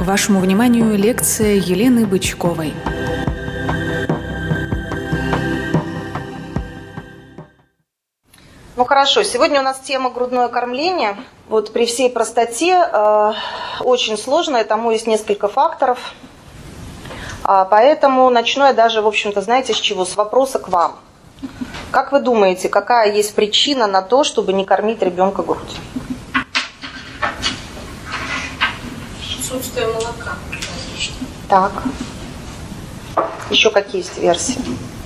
Вашему вниманию лекция Елены Бычковой. Ну хорошо, сегодня у нас тема грудное кормление. Вот при всей простоте очень сложно, и тому есть несколько факторов. Поэтому начну я даже, в общем-то, знаете, с чего? С вопроса к вам. Как вы думаете, какая есть причина на то, чтобы не кормить ребенка грудью? Отсутствие молока. Так. Еще какие есть версии?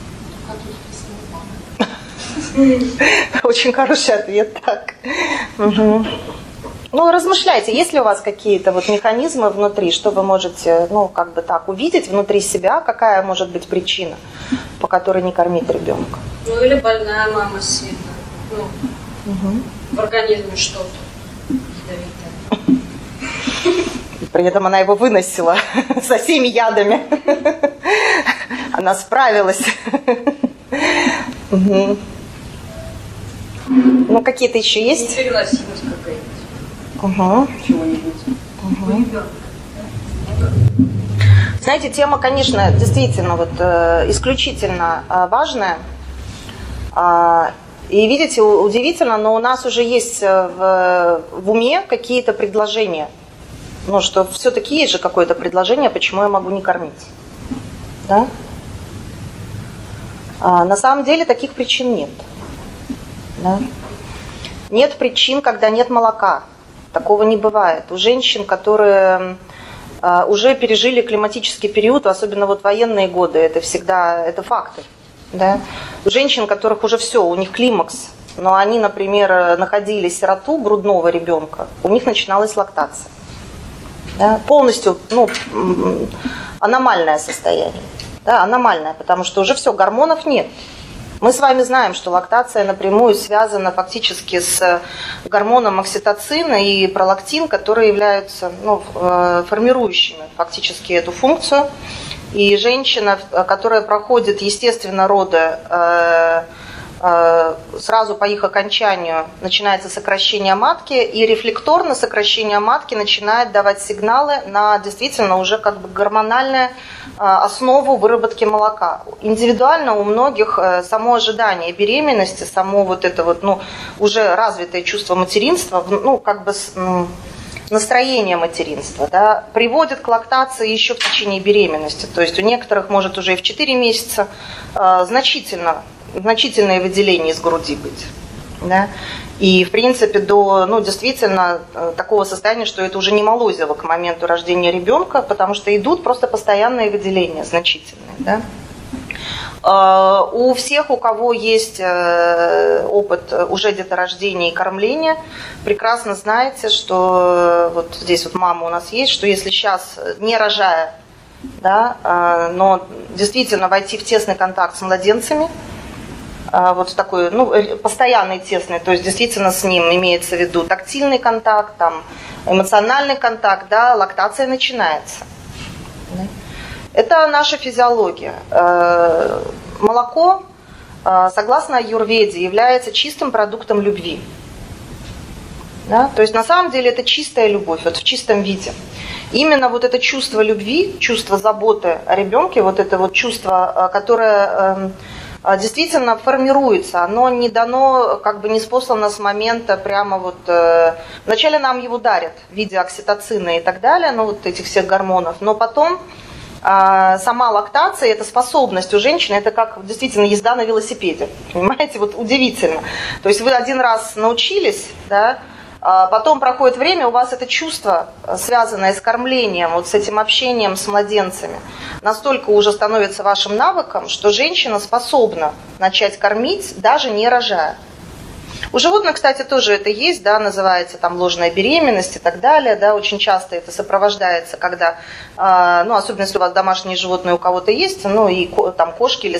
Очень хороший ответ, так. Угу. Ну, размышляйте, есть ли у вас какие-то вот механизмы внутри, что вы можете, ну, как бы так, увидеть внутри себя, какая может быть причина, по которой не кормить ребенка? Ну, или больная мама сильно. В организме что-то ядовитое. При этом она его выносила со всеми ядами. Она справилась. Ну, какие-то еще есть? Непереносимость какая-нибудь. Чего-нибудь. Знаете, тема, конечно, действительно вот, исключительно важная. И видите, удивительно, но у нас уже есть в уме какие-то предложения. Ну, что все-таки есть же какое-то предложение, почему я могу не кормить. Да? На самом деле таких причин нет. Да? Нет причин, когда нет молока. Такого не бывает. У женщин, которые уже пережили климатический период, особенно вот военные годы, это всегда это факты. Да? У женщин, которых уже все, у них климакс, но они, например, находили сироту грудного ребенка, у них начиналась лактация. Да? Полностью аномальное состояние. Да, аномальное, потому что уже все, гормонов нет. Мы с вами знаем, что лактация напрямую связана фактически с гормоном окситоцина и пролактин, которые являются формирующими фактически эту функцию. И женщина, которая проходит естественно роды, сразу по их окончанию начинается сокращение матки, и рефлекторно сокращение матки начинает давать сигналы на действительно уже как бы гормональную основу выработки молока. Индивидуально у многих само ожидание беременности, само вот это вот, уже развитое чувство материнства, настроение материнства, да, приводит к лактации еще в течение беременности. То есть у некоторых может уже и в 4 месяца значительное выделение из груди быть. Да? И, в принципе, до действительно такого состояния, что это уже не молозиво к моменту рождения ребенка, потому что идут просто постоянные выделения, значительные. Да? У всех, у кого есть опыт уже деторождения и кормления, прекрасно знаете, что вот здесь вот мама у нас есть, что если сейчас, не рожая, да, но действительно войти в тесный контакт с младенцами, вот в такой, постоянный, тесный, то есть действительно с ним имеется в виду тактильный контакт, там, эмоциональный контакт, да, лактация начинается. Это наша физиология. Молоко, согласно аюрведе, является чистым продуктом любви. Да? То есть на самом деле это чистая любовь, вот в чистом виде. Именно вот это чувство любви, чувство заботы о ребенке, вот это вот чувство, которое действительно формируется, оно не дано, как бы не спослано с момента прямо вот... Вначале нам его дарят в виде окситоцина и так далее, вот этих всех гормонов, но потом сама лактация, это способность у женщины, это как действительно езда на велосипеде, понимаете, вот удивительно. То есть вы один раз научились, да, потом проходит время, у вас это чувство, связанное с кормлением, вот с этим общением с младенцами, настолько уже становится вашим навыком, что женщина способна начать кормить, даже не рожая. У животных, кстати, тоже это есть, да, называется там ложная беременность и так далее, да, очень часто это сопровождается, когда, особенно если у вас домашние животные у кого-то есть, и там кошки или